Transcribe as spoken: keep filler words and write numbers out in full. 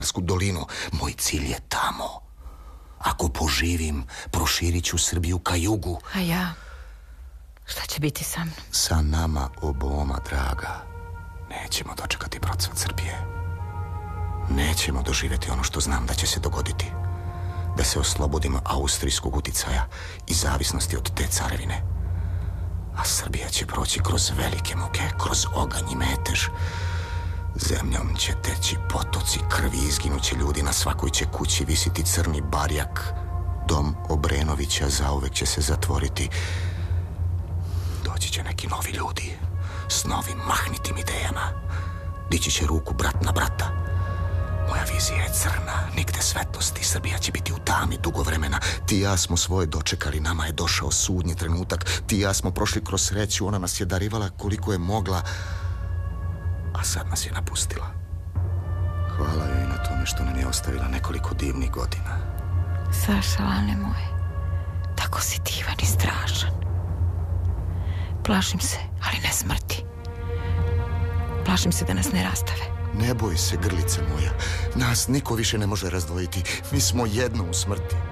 dolinu. Moj cilj je tamo. Ako poživim, proširit ću Srbiju ka jugu. A ja? Šta će biti sa mnom? Sa nama oboma, draga. Nećemo dočekati procvat Srbije. Nećemo doživjeti ono što znam da će se dogoditi. Da se oslobodimo austrijskog uticaja i zavisnosti od te carevine. A Srbija će proći kroz velike muke, kroz oganj i metež. Zemljom će teći potoci krvi, izginuće ljudi, na svakoj će kući visiti crni barjak. Dom Obrenovića zauvek će se zatvoriti. Doći će neki novi ljudi s novim mahnitim idejama. Dići će ruku brat na brata. Moja vizija je crna, nigde svetlosti. Srbija će biti u tami dugo vremena. Ti i ja smo svoje dočekali, nama je došao sudnji trenutak. Ti i ja smo prošli kroz sreću, ona nas je darivala koliko je mogla, a sad nas je napustila. Hvala joj na tome što nam je ostavila nekoliko divnih godina. Saša, lane moje, tako si divan i strašan. Plašim se, ali ne smrti. Plašim se da nas ne rastave. Ne boj se, grlice moja. Nas niko više ne može razdvojiti. Mi smo jedno u smrti.